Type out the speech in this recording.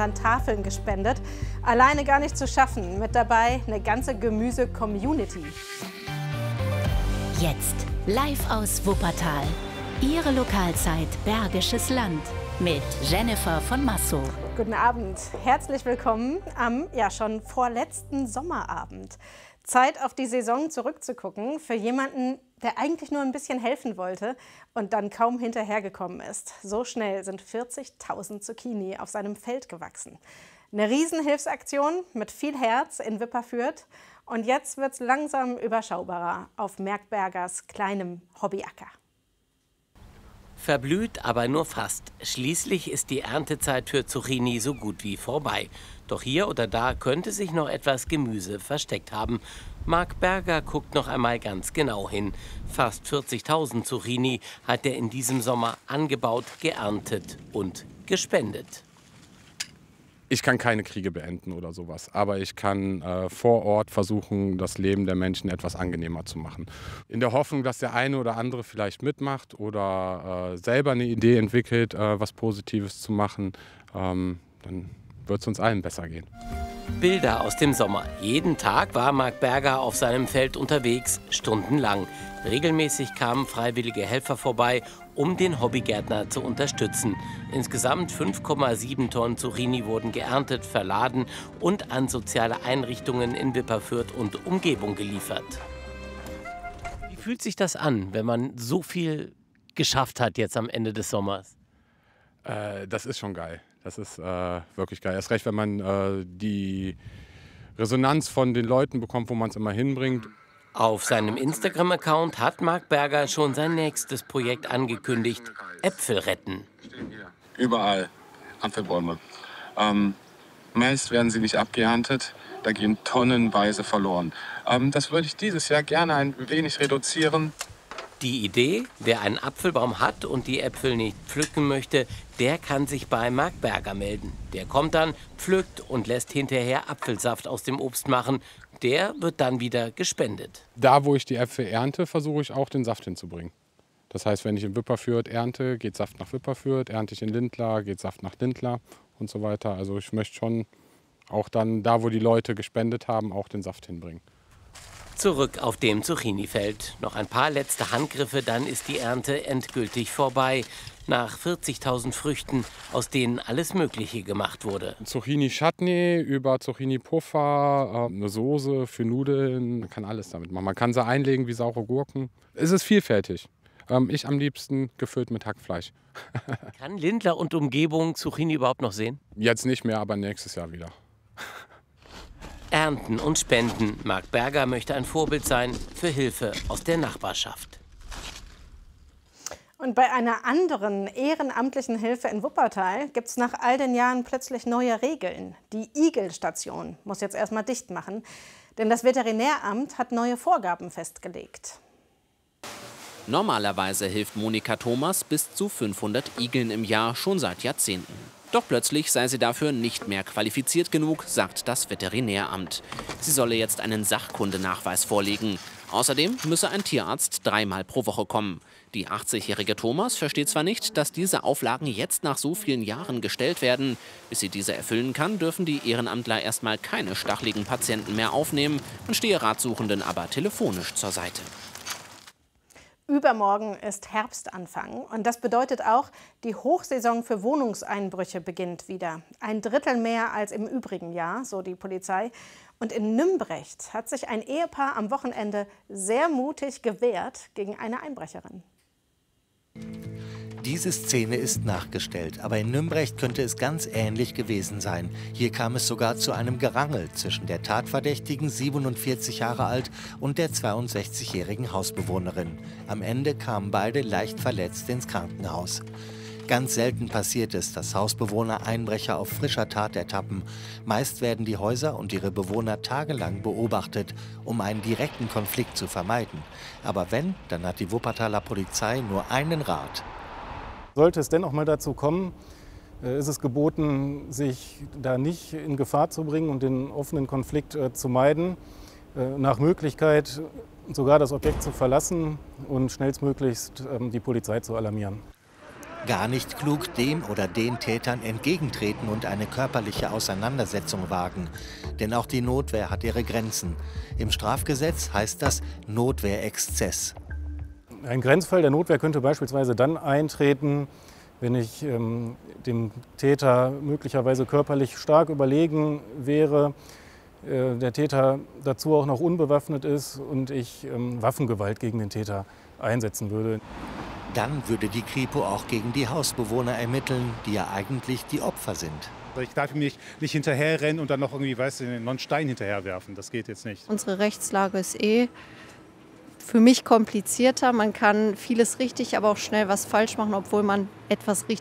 sondern Tafeln gespendet. Alleine gar nicht zu schaffen. Mit dabei eine ganze Gemüse-Community. Jetzt live aus Wuppertal. Ihre Lokalzeit Bergisches Land mit Jennifer von Massow. Guten Abend, herzlich willkommen am schon vorletzten Sommerabend. Zeit, auf die Saison zurückzugucken für jemanden, der eigentlich nur ein bisschen helfen wollte und dann kaum hinterhergekommen ist. So schnell sind 40.000 Zucchini auf seinem Feld gewachsen. Eine Riesenhilfsaktion mit viel Herz in Wipperfürth. Und jetzt wird es langsam überschaubarer auf Merkbergers kleinem Hobbyacker. Verblüht, aber nur fast. Schließlich ist die Erntezeit für Zucchini so gut wie vorbei. Doch hier oder da könnte sich noch etwas Gemüse versteckt haben. Marc Berger guckt noch einmal ganz genau hin. Fast 40.000 Zucchini hat er in diesem Sommer angebaut, geerntet und gespendet. Ich kann keine Kriege beenden oder sowas, aber ich kann vor Ort versuchen, das Leben der Menschen etwas angenehmer zu machen. In der Hoffnung, dass der eine oder andere vielleicht mitmacht oder selber eine Idee entwickelt, was Positives zu machen, dann wird es uns allen besser gehen. Bilder aus dem Sommer. Jeden Tag war Marc Berger auf seinem Feld unterwegs, stundenlang. Regelmäßig kamen freiwillige Helfer vorbei, um den Hobbygärtner zu unterstützen. Insgesamt 5,7 Tonnen Zucchini wurden geerntet, verladen und an soziale Einrichtungen in Wipperfürth und Umgebung geliefert. Wie fühlt sich das an, wenn man so viel geschafft hat jetzt am Ende des Sommers? Das ist schon geil. Das ist wirklich geil. Erst recht, wenn man die Resonanz von den Leuten bekommt, wo man es immer hinbringt. Auf seinem Instagram-Account hat Marc Berger schon sein nächstes Projekt angekündigt: Äpfel retten. Überall Apfelbäume. Meist werden sie nicht abgeerntet, da gehen tonnenweise verloren. Das würde ich dieses Jahr gerne ein wenig reduzieren. Die Idee: Wer einen Apfelbaum hat und die Äpfel nicht pflücken möchte, der kann sich bei Marc Berger melden. Der kommt dann, pflückt und lässt hinterher Apfelsaft aus dem Obst machen. Der wird dann wieder gespendet. Da, wo ich die Äpfel ernte, versuche ich auch den Saft hinzubringen. Das heißt, wenn ich in Wipperfürth ernte, geht Saft nach Wipperfürth. Ernte ich in Lindlar, geht Saft nach Lindlar und so weiter. Also ich möchte schon auch dann, da wo die Leute gespendet haben, auch den Saft hinbringen. Zurück auf dem Zucchini-Feld. Noch ein paar letzte Handgriffe, dann ist die Ernte endgültig vorbei. Nach 40.000 Früchten, aus denen alles Mögliche gemacht wurde. Zucchini-Chutney über Zucchini-Puffer, eine Soße für Nudeln. Man kann alles damit machen. Man kann sie einlegen wie saure Gurken. Es ist vielfältig. Ich am liebsten gefüllt mit Hackfleisch. Kann Lindlar und Umgebung Zucchini überhaupt noch sehen? Jetzt nicht mehr, aber nächstes Jahr wieder. Ernten und Spenden. Marc Berger möchte ein Vorbild sein für Hilfe aus der Nachbarschaft. Und bei einer anderen ehrenamtlichen Hilfe in Wuppertal gibt es nach all den Jahren plötzlich neue Regeln. Die Igelstation muss jetzt erstmal dicht machen, denn das Veterinäramt hat neue Vorgaben festgelegt. Normalerweise hilft Monika Thomas bis zu 500 Igeln im Jahr schon seit Jahrzehnten. Doch plötzlich sei sie dafür nicht mehr qualifiziert genug, sagt das Veterinäramt. Sie solle jetzt einen Sachkundenachweis vorlegen. Außerdem müsse ein Tierarzt 3-mal pro Woche kommen. Die 80-jährige Thomas versteht zwar nicht, dass diese Auflagen jetzt nach so vielen Jahren gestellt werden. Bis sie diese erfüllen kann, dürfen die Ehrenamtler erstmal keine stacheligen Patienten mehr aufnehmen und stehe Ratsuchenden aber telefonisch zur Seite. Übermorgen ist Herbstanfang und das bedeutet auch, die Hochsaison für Wohnungseinbrüche beginnt wieder. 1/3 mehr als im übrigen Jahr, so die Polizei. Und in Nümbrecht hat sich ein Ehepaar am Wochenende sehr mutig gewehrt gegen eine Einbrecherin. Diese Szene ist nachgestellt, aber in Nümbrecht könnte es ganz ähnlich gewesen sein. Hier kam es sogar zu einem Gerangel zwischen der Tatverdächtigen, 47 Jahre alt, und der 62-jährigen Hausbewohnerin. Am Ende kamen beide leicht verletzt ins Krankenhaus. Ganz selten passiert es, dass Hausbewohner Einbrecher auf frischer Tat ertappen. Meist werden die Häuser und ihre Bewohner tagelang beobachtet, um einen direkten Konflikt zu vermeiden. Aber wenn, dann hat die Wuppertaler Polizei nur einen Rat. Sollte es dennoch mal dazu kommen, ist es geboten, sich da nicht in Gefahr zu bringen und den offenen Konflikt zu meiden. Nach Möglichkeit sogar das Objekt zu verlassen und schnellstmöglichst die Polizei zu alarmieren. Gar nicht klug, dem oder den Tätern entgegentreten und eine körperliche Auseinandersetzung wagen. Denn auch die Notwehr hat ihre Grenzen. Im Strafgesetz heißt das Notwehrexzess. Ein Grenzfall der Notwehr könnte beispielsweise dann eintreten, wenn ich dem Täter möglicherweise körperlich stark überlegen wäre, der Täter dazu auch noch unbewaffnet ist und ich Waffengewalt gegen den Täter einsetzen würde. Dann würde die Kripo auch gegen die Hausbewohner ermitteln, die ja eigentlich die Opfer sind. Ich darf ihm nicht hinterherrennen und dann noch irgendwie, noch einen Stein hinterherwerfen. Das geht jetzt nicht. Unsere Rechtslage ist für mich komplizierter. Man kann vieles richtig, aber auch schnell was falsch machen, obwohl man etwas richtig